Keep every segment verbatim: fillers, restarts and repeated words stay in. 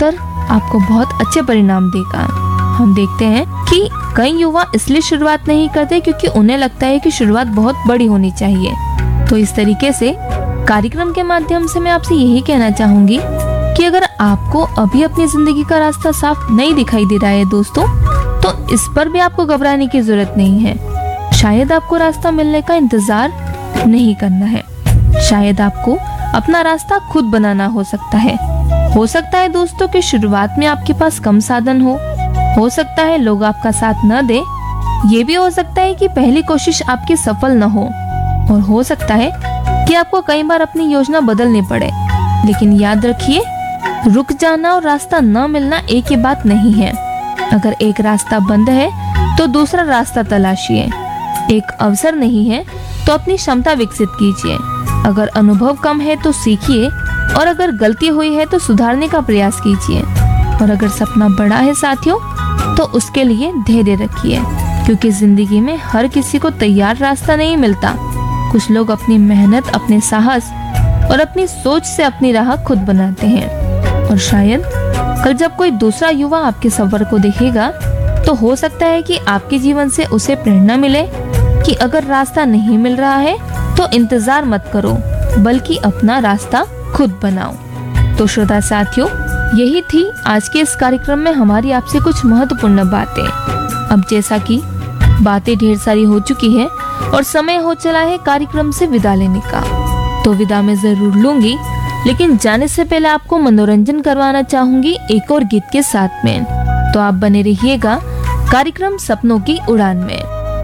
उत्तर आपको बहुत अच्छे परिणाम देगा। हम देखते हैं कि कई युवा इसलिए शुरुआत नहीं करते क्योंकि उन्हें लगता है कि शुरुआत बहुत बड़ी होनी चाहिए। तो इस तरीके से कार्यक्रम के माध्यम से मैं आपसे यही कहना चाहूंगी कि अगर आपको अभी अपनी जिंदगी का रास्ता साफ नहीं दिखाई दे रहा है दोस्तों, तो इस पर भी आपको घबराने की जरूरत नहीं है। शायद आपको रास्ता मिलने का इंतजार नहीं करना है, शायद आपको अपना रास्ता खुद बनाना हो सकता है। हो सकता है दोस्तों कि शुरुआत में आपके पास कम साधन हो हो सकता है लोग आपका साथ न दे, ये भी हो सकता है कि पहली कोशिश आपकी सफल न हो, और हो सकता है कि आपको कई बार अपनी योजना बदलनी पड़े। लेकिन याद रखिए, रुक जाना और रास्ता न मिलना एक ही बात नहीं है। अगर एक रास्ता बंद है तो दूसरा रास्ता तलाशिए। एक अवसर नहीं है तो अपनी क्षमता विकसित कीजिए। अगर अनुभव कम है तो सीखिए, और अगर गलती हुई है तो सुधारने का प्रयास कीजिए। और अगर सपना बड़ा है साथियों, तो उसके लिए धैर्य रखिए, क्योंकि जिंदगी में हर किसी को तैयार रास्ता नहीं मिलता। कुछ लोग अपनी मेहनत, अपने साहस और अपनी सोच से अपनी राह खुद बनाते हैं। और शायद कल जब कोई दूसरा युवा आपके सफर को देखेगा, तो हो सकता है कि आपके जीवन से उसे प्रेरणा मिले कि अगर रास्ता नहीं मिल रहा है तो इंतजार मत करो, बल्कि अपना रास्ता खुद बनाओ। तो श्रोता साथियों, यही थी आज के इस कार्यक्रम में हमारी आपसे कुछ महत्वपूर्ण बातें। अब जैसा कि बातें ढेर सारी हो चुकी है और समय हो चला है कार्यक्रम से विदा लेने का, तो विदा में जरूर लूंगी, लेकिन जाने से पहले आपको मनोरंजन करवाना चाहूंगी एक और गीत के साथ में। तो आप बने रहिएगा कार्यक्रम सपनों की उड़ान में।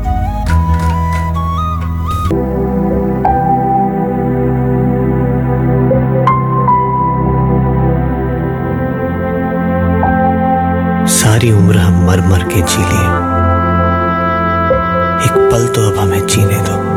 सारी उम्र हम मर मर के जी लिए, एक पल तो अब हमें जीने दो।